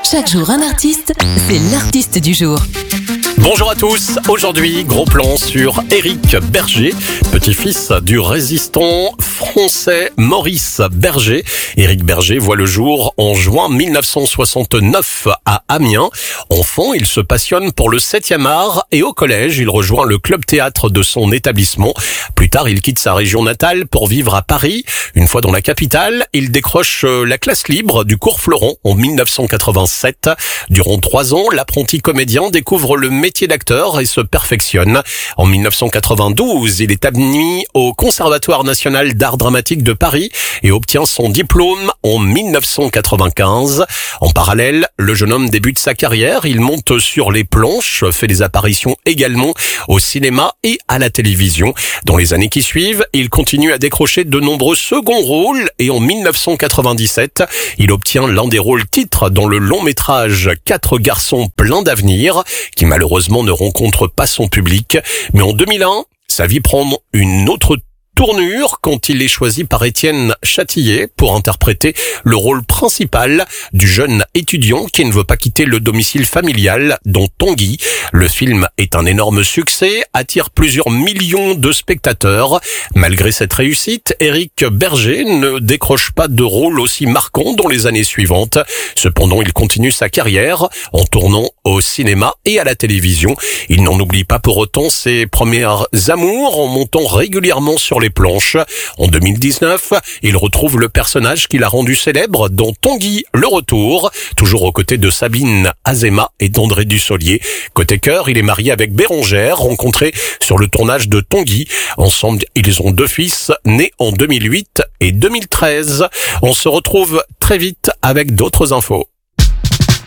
Chaque jour un artiste, c'est l'artiste du jour. Bonjour à tous, aujourd'hui gros plan sur Éric Berger, petit-fils du résistant français Maurice Berger. Éric Berger voit le jour en juin 1969 à Amiens. Enfant, il se passionne pour le 7e art et au collège, il rejoint le club théâtre de son établissement. Plus tard, il quitte sa région natale pour vivre à Paris. Une fois dans la capitale, il décroche la classe libre du cours Florent en 1987. Durant 3 ans, l'apprenti comédien découvre le métier d'acteur et se perfectionne. En 1992, il est admis au Conservatoire national d'art dramatique de Paris et obtient son diplôme en 1995. En parallèle, le jeune homme débute sa carrière. Il monte sur les planches, fait des apparitions également au cinéma et à la télévision. Dans les années qui suivent, il continue à décrocher de nombreux seconds rôles et en 1997, il obtient l'un des rôles titres dans le long métrage 4 garçons pleins d'avenir, qui malheureusement ne rencontre pas son public. Mais en 2001, sa vie prend une autre tournure quand il est choisi par Étienne Châtillier pour interpréter le rôle principal du jeune étudiant qui ne veut pas quitter le domicile familial dans Tanguy. Le film est un énorme succès, attire plusieurs millions de spectateurs. Malgré cette réussite, Éric Berger ne décroche pas de rôle aussi marquant dans les années suivantes. Cependant, il continue sa carrière en tournant au cinéma et à la télévision. Il n'en oublie pas pour autant ses premières amours en montant régulièrement sur les planches. En 2019, il retrouve le personnage qu'il a rendu célèbre dans Tanguy le retour, toujours aux côtés de Sabine Azéma et d'André Dussolier. Côté cœur, il est marié avec Bérangère, rencontrée sur le tournage de Tanguy. Ensemble, ils ont 2 fils, nés en 2008 et 2013. On se retrouve très vite avec d'autres infos.